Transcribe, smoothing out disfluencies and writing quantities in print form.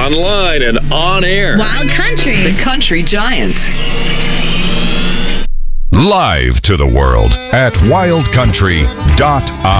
online and on air. Wild Country. The Country Giant. Live to the world at wildcountry.com.